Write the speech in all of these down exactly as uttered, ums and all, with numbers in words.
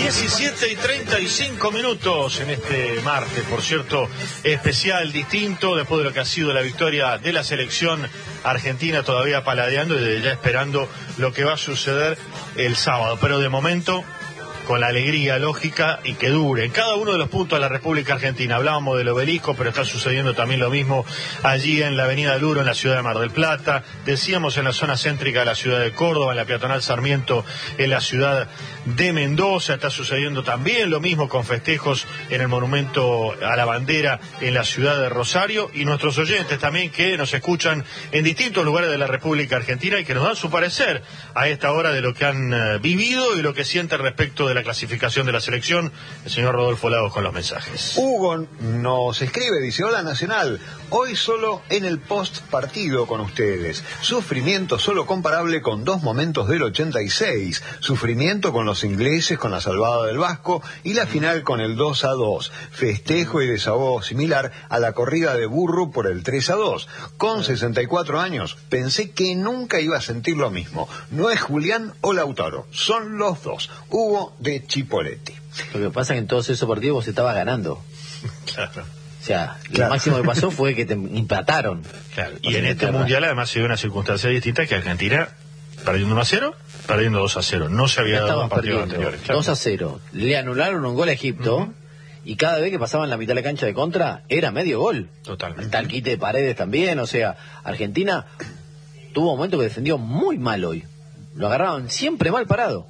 diecisiete y treinta y cinco minutos en este martes, por cierto, especial, distinto, después de lo que ha sido la victoria de la selección argentina, todavía paladeando y desde ya esperando lo que va a suceder el sábado. Pero de momento, con la alegría lógica y que dure. En cada uno de los puntos de la República Argentina, hablábamos del obelisco, pero está sucediendo también lo mismo allí en la avenida Luro, en la ciudad de Mar del Plata. Decíamos en la zona céntrica de la ciudad de Córdoba, en la peatonal Sarmiento, en la ciudad de Mendoza. Está sucediendo también lo mismo con festejos en el monumento a la bandera en la ciudad de Rosario. Y nuestros oyentes también que nos escuchan en distintos lugares de la República Argentina y que nos dan su parecer a esta hora de lo que han uh, vivido y lo que sienten respecto de la clasificación de la selección. El señor Rodolfo Lagos con los mensajes. Hugo nos escribe, dice: hola Nacional, hoy solo en el post partido con ustedes. Sufrimiento solo comparable con dos momentos del ochenta y seis. Sufrimiento con los ingleses, con la salvada del Vasco y la final con el dos a dos. Festejo y desahogo similar a la corrida de Burro por el tres a dos. Con sesenta y cuatro años pensé que nunca iba a sentir lo mismo. No es Julián o Lautaro, son los dos. Hugo de Chipoleti. Lo que pasa es que en todos esos partidos vos estabas ganando. Claro. O sea, Claro. lo máximo que pasó fue que te empataron. Claro. O Y sea, en este Inglaterra. mundial además se dio una circunstancia distinta, que Argentina perdiendo uno a cero, perdiendo dos a cero. No se había Ya dado en estabas partidos perdiendo anteriores. Claro. dos a cero. Le anularon un gol a Egipto. Uh-huh. Y cada vez que pasaban la mitad de la cancha de contra, era medio gol. Totalmente. Tal quite de Paredes también. O sea, Argentina tuvo un momento que defendió muy mal hoy. Lo agarraban siempre mal parado.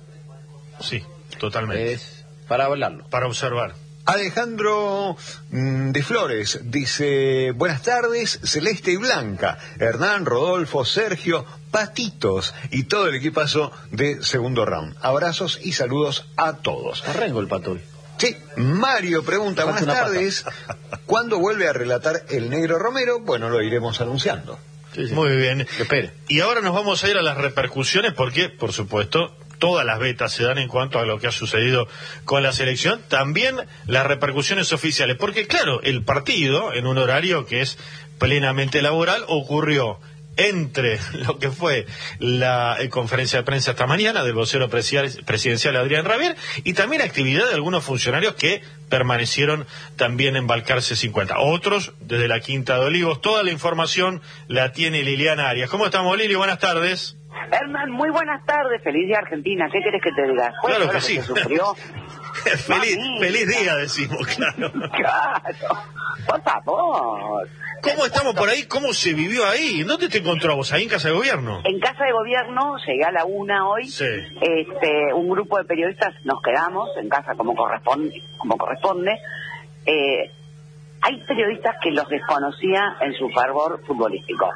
Sí, totalmente. Es para hablarlo. Para observar. Alejandro mm, de Flores dice: buenas tardes, Celeste y Blanca, Hernán, Rodolfo, Sergio, Patitos y todo el equipazo de segundo round. Abrazos y saludos a todos. Arrengo el pato hoy. Sí, Mario pregunta: buenas Una tardes, ¿cuándo vuelve a relatar el Negro Romero? Bueno, lo iremos anunciando. Sí, sí. Muy bien. Que espere. Y ahora nos vamos a ir a las repercusiones porque, por supuesto, todas las betas se dan en cuanto a lo que ha sucedido con la selección, también las repercusiones oficiales, porque claro, el partido, en un horario que es plenamente laboral, ocurrió entre lo que fue la eh, conferencia de prensa esta mañana del vocero presidencial Adrián Rabier y también actividad de algunos funcionarios que permanecieron también en Balcarce cincuenta. Otros desde la Quinta de Olivos. Toda la información la tiene Liliana Arias. ¿Cómo estamos, Lili? Buenas tardes. Hernán, muy buenas tardes, feliz día Argentina, ¿qué querés que te diga? Pues, Claro que lo sí. se sufrió. feliz, Mamita. feliz día, decimos, claro. Claro, por favor. ¿Cómo estamos por ahí? ¿Cómo se vivió ahí? ¿Dónde te encontró vos? ¿Ahí en Casa de Gobierno? En Casa de Gobierno, llegué a la una hoy, Sí. este, un grupo de periodistas nos quedamos en casa como corresponde, como corresponde. Eh, hay periodistas que los desconocía en su fervor futbolístico.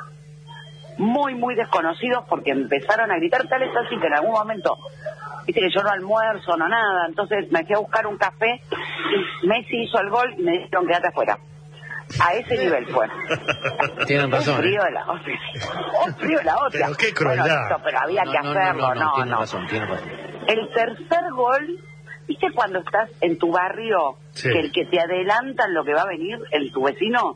Muy, muy desconocidos porque empezaron a gritar, tal es así que en algún momento, viste que yo no almuerzo, no nada, entonces me fui a buscar un café y Messi hizo el gol y me dijeron quédate afuera. A ese nivel fue. Tienen razón. Un frío ¿eh? de la hostia. Un frío de la hostia. Pero qué crueldad. Bueno, listo, pero había No, que no, no, hacerlo, no, no, no, tiene no. razón, tiene razón. El tercer gol, ¿viste cuando estás en tu barrio, Sí. que el que te adelantan lo que va a venir, el tu vecino,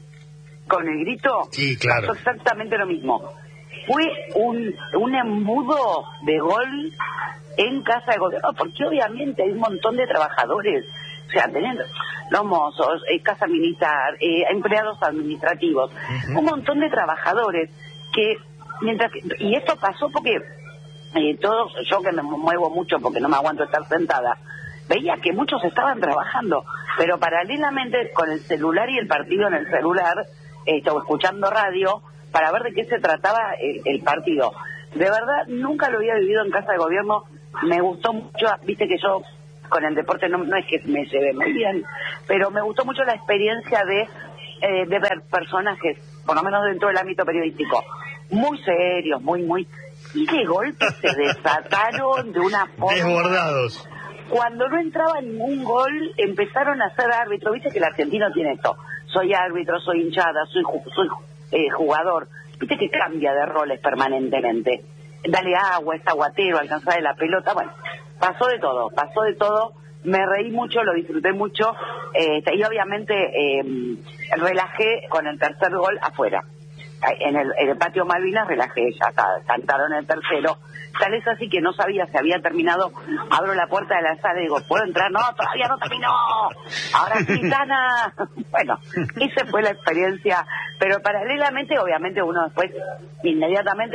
con el grito? Sí, claro. Pasó exactamente lo mismo. Fue un, un embudo de gol en Casa de Gobierno, porque obviamente hay un montón de trabajadores, o sea, teniendo los mozos, eh, casa militar, eh, empleados administrativos, Uh-huh. un montón de trabajadores que, mientras que, y esto pasó porque eh, todos, yo que me muevo mucho porque no me aguanto estar sentada, veía que muchos estaban trabajando, pero paralelamente con el celular y el partido en el celular, eh, o escuchando radio, para ver de qué se trataba el, el partido. De verdad, nunca lo había vivido en Casa de Gobierno, me gustó mucho, viste que yo con el deporte no, no es que me lleve muy bien, pero me gustó mucho la experiencia de, eh, de ver personajes, por lo menos dentro del ámbito periodístico, muy serios, muy, muy... Y de golpe se desataron de una forma... Desbordados. Cuando no entraba ningún gol, empezaron a ser árbitro. Viste que el argentino tiene esto. Soy árbitro, soy hinchada, soy, ju soy eh, jugador. Viste que cambia de roles permanentemente. Dale agua, es aguatero, alcanzar la pelota. Bueno, pasó de todo, pasó de todo. Me reí mucho, lo disfruté mucho. Eh, y obviamente eh, relajé con el tercer gol afuera. en el, en el patio Malvinas relajé, ya cantaron el tercero. Tal es así que no sabía si había terminado. Abro la puerta de la sala y digo, ¿puedo entrar? No, todavía no terminó. Ahora sí, Tana. Bueno, esa fue la experiencia. Pero paralelamente, obviamente, uno después inmediatamente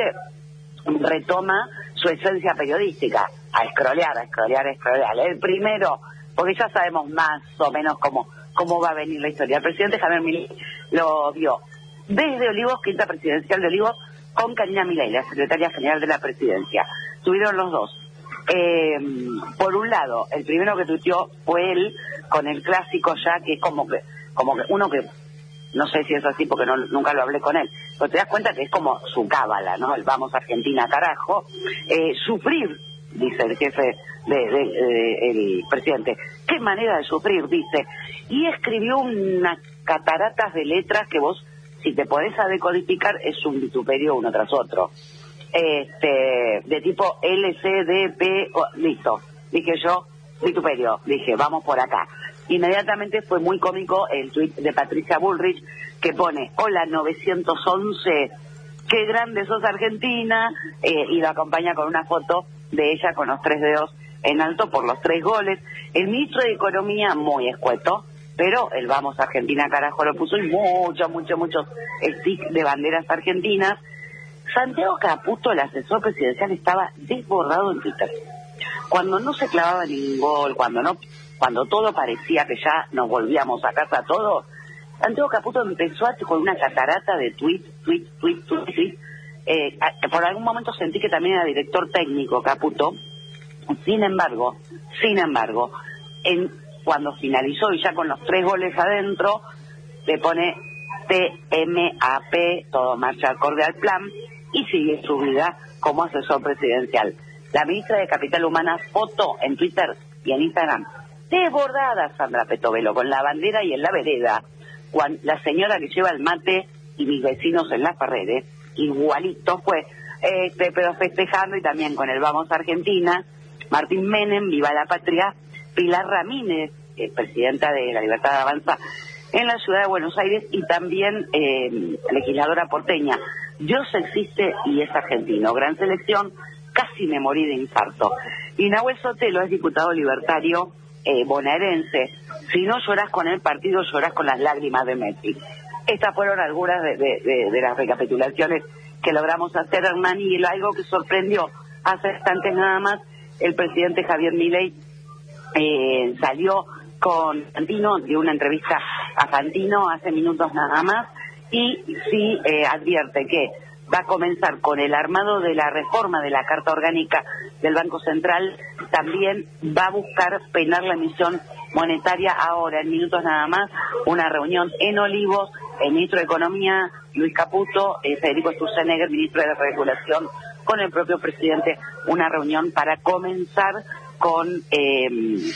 retoma su esencia periodística. A escrolear, a escrolear, a escrolear. El primero, porque ya sabemos más o menos cómo, cómo va a venir la historia. El presidente Javier Milei lo vio desde Olivos, quinta presidencial de Olivos, con Karina Milei, la secretaria general de la presidencia. Tuvieron los dos. Eh, por un lado, el primero que tuiteó fue él, con el clásico ya, que es como que, como que uno que, no sé si es así porque no, nunca lo hablé con él, pero te das cuenta que es como su cábala, ¿no? El vamos Argentina, carajo. Eh, sufrir, dice el jefe, de, de, de, el presidente. ¿Qué manera de sufrir? Dice. Y escribió unas cataratas de letras que vos, si te podés a decodificar, es un vituperio uno tras otro. Este, de tipo L, C, D, P, oh, listo. Dije yo, vituperio. Dije, vamos por acá. Inmediatamente fue muy cómico el tuit de Patricia Bullrich, que pone, hola novecientos once, qué grande sos Argentina, eh, y lo acompaña con una foto de ella con los tres dedos en alto por los tres goles. El ministro de Economía, muy escueto, pero el vamos Argentina carajo lo puso, y muchos, muchos, muchos stick de banderas argentinas. Santiago Caputo, el asesor presidencial, estaba desbordado en Twitter. Cuando no se clavaba ningún gol, cuando no, cuando todo parecía que ya nos volvíamos a casa todos, Santiago Caputo empezó a, con una catarata de tweets, tweets, tweets, tweets, tweets. Eh, por algún momento sentí que también era director técnico Caputo. Sin embargo, sin embargo, en cuando finalizó y ya con los tres goles adentro, le pone T M A P, todo marcha acorde al plan, y sigue su vida como asesor presidencial. La ministra de Capital Humana, foto en Twitter y en Instagram, desbordada Sandra Petovelo, con la bandera y en la vereda, cuando la señora que lleva el mate y mis vecinos en las paredes, igualito fue, este, pero festejando, y también con el Vamos Argentina, Martín Menem, Viva la Patria, Pilar Ramírez, eh, presidenta de La Libertad de Avanza en la ciudad de Buenos Aires, y también eh, legisladora porteña. Dios existe y es argentino. Gran selección, casi me morí de infarto. Y Nahuel Sotelo es diputado libertario eh, bonaerense. Si no llorás con el partido, llorás con las lágrimas de Messi. Estas fueron algunas de, de, de, de las recapitulaciones que logramos hacer, Hernán, y algo que sorprendió hace instantes nada más, el presidente Javier Milei eh, salió con Fantino, dio una entrevista a Fantino hace minutos nada más, y sí eh, advierte que va a comenzar con el armado de la reforma de la Carta Orgánica del Banco Central. También va a buscar penar la emisión monetaria ahora, en minutos nada más, una reunión en Olivos, el ministro de Economía, Luis Caputo, eh, Federico Sturzenegger, ministro de Regulación, con el propio presidente, una reunión para comenzar con eh,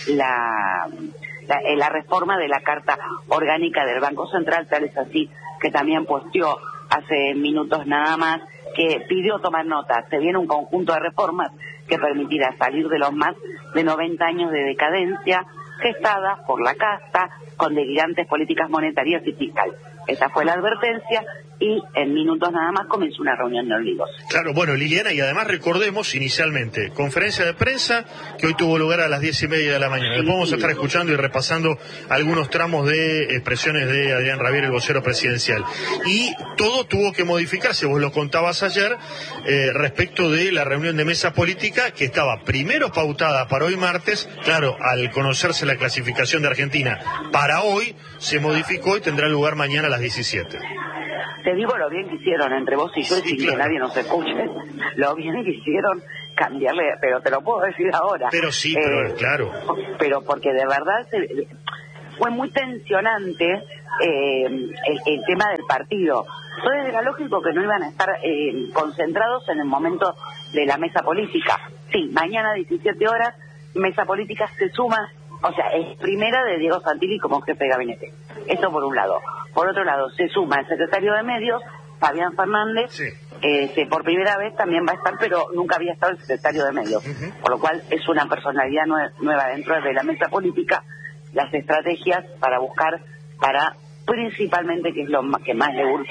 la, la, eh, la reforma de la Carta Orgánica del Banco Central. Tal es así que también posteó hace minutos nada más que pidió tomar nota. Se viene un conjunto de reformas que permitirá salir de los más de noventa años de decadencia gestada por la casta, con delirantes políticas monetarias y fiscales. Esa fue la advertencia, y en minutos nada más comenzó una reunión de Olivos. Claro, bueno, Liliana, y además recordemos inicialmente, conferencia de prensa que hoy tuvo lugar a las diez y media de la mañana. Sí. Después vamos a estar escuchando y repasando algunos tramos de expresiones de Adrián Rabier, el vocero presidencial. Y todo tuvo que modificarse, vos lo contabas ayer, eh, respecto de la reunión de mesa política que estaba primero pautada para hoy martes. Claro, al conocerse la clasificación de Argentina para hoy, se modificó y tendrá lugar mañana a las diecisiete. Te digo lo bien que hicieron entre vos y yo, sí, y sin claro. que nadie nos escuche, lo bien que hicieron cambiarle, pero te lo puedo decir ahora. Pero sí, eh, pero claro. Pero porque de verdad se, fue muy tensionante eh, el, el tema del partido. Entonces era lógico que no iban a estar eh, concentrados en el momento de la mesa política. Sí, mañana a diecisiete horas, mesa política se suma, o sea, es primera de Diego Santilli como jefe de gabinete. Eso por un lado. Por otro lado, se suma el secretario de Medios, Fabián Fernández, sí. eh, que por primera vez también va a estar, pero nunca había estado el secretario de Medios. Uh-huh. Por lo cual es una personalidad nue- nueva dentro de la mesa política. Las estrategias para buscar, para principalmente, que es lo más, que más le urge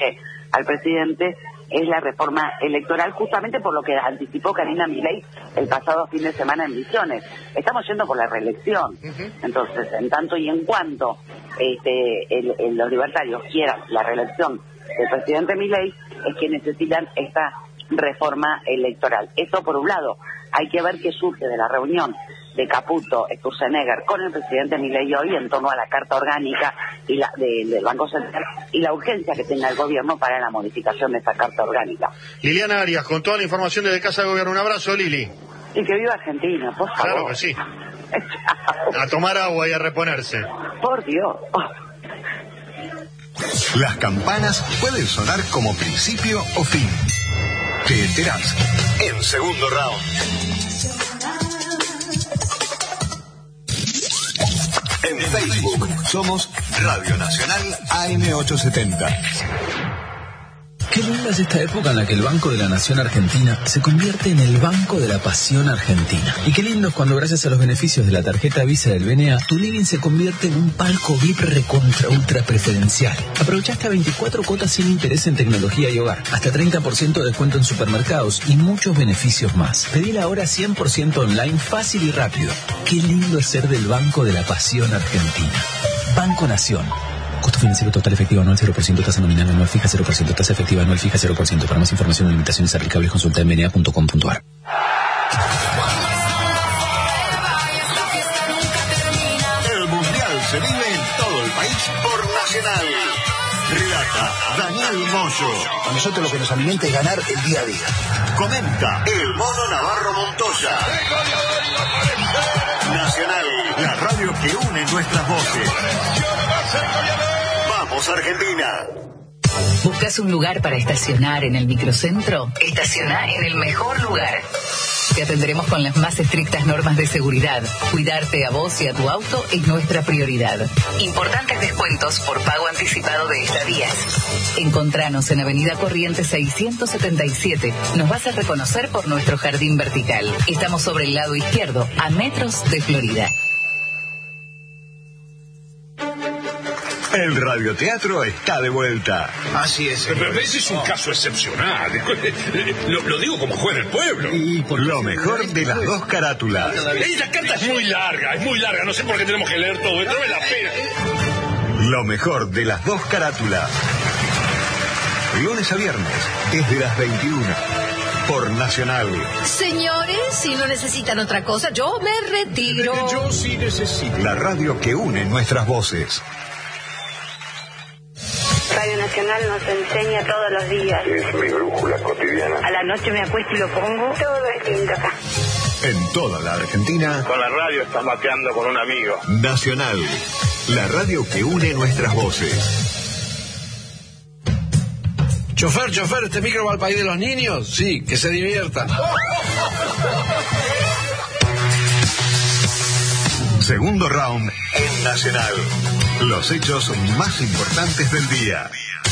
al presidente es la reforma electoral, justamente por lo que anticipó Karina Milei el pasado fin de semana en Misiones. Estamos yendo por la reelección. Uh-huh. Entonces, en tanto y en cuanto este, el, el, los libertarios quieran la reelección del presidente Milei, es que necesitan esta reforma electoral. Eso por un lado. Hay que ver qué surge de la reunión de Caputo, Sturzenegger con el presidente Milei hoy en torno a la carta orgánica y la, de, del Banco Central y la urgencia que tenga el gobierno para la modificación de esta carta orgánica. Liliana Arias, con toda la información desde Casa de Gobierno. Un abrazo, Lili. Y que viva Argentina, por favor. Claro que sí. A tomar agua y a reponerse. Por Dios. Oh. Las campanas pueden sonar como principio o fin. Te enterás en Segundo Round. En Facebook somos Radio Nacional A M ochocientos setenta. Qué linda es esta época en la que el Banco de la Nación Argentina se convierte en el Banco de la Pasión Argentina. Y qué lindo es cuando, gracias a los beneficios de la tarjeta Visa del B N A, tu living se convierte en un palco V I P recontra ultra preferencial. Aprovecha hasta veinticuatro cuotas sin interés en tecnología y hogar, hasta treinta por ciento de descuento en supermercados y muchos beneficios más. Pedila ahora cien por ciento online, fácil y rápido. Qué lindo es ser del Banco de la Pasión Argentina. Banco Nación. Costo financiero total efectivo anual cero por ciento, tasa nominal anual fija cero por ciento, tasa efectiva anual fija cero por ciento. Para más información o limitaciones aplicables consulta en b n a punto com punto a r. El Mundial se vive en todo el país por Nacional. Relata Daniel Moyo. A nosotros lo que nos alimenta es ganar el día a día. Comenta el Mono Navarro Montoya. Nacional, la radio que une nuestras voces. ¡Vamos, Argentina! ¿Buscas un lugar para estacionar en el microcentro? Estaciona en el mejor lugar. Te atenderemos con las más estrictas normas de seguridad. Cuidarte a vos y a tu auto es nuestra prioridad. Importantes descuentos por pago anticipado de estadías. Encontranos en Avenida Corrientes seiscientos setenta y siete. Nos vas a reconocer por nuestro jardín vertical. Estamos sobre el lado izquierdo, a metros de Florida. El radioteatro está de vuelta. Así es. Pero ese es un caso excepcional. Lo, lo digo como juez del pueblo. Y por lo mejor de las dos carátulas. Esa carta es muy larga, es muy larga. No sé por qué tenemos que leer todo. No me la pena. Lo mejor de las dos carátulas. Lunes a viernes, desde las veintiuna. Por Nacional. Señores, si no necesitan otra cosa, yo me retiro. Yo sí necesito. La radio que une nuestras voces. Radio Nacional nos enseña todos los días. Es mi brújula cotidiana. A la noche me acuesto y lo pongo. Todo es lindo acá. En toda la Argentina. Con la radio estás mateando con un amigo. Nacional. La radio que une nuestras voces. Chofer, chofer, ¿este micro va al país de los niños? Sí, que se diviertan. Segundo round en Nacional. Los hechos más importantes del día.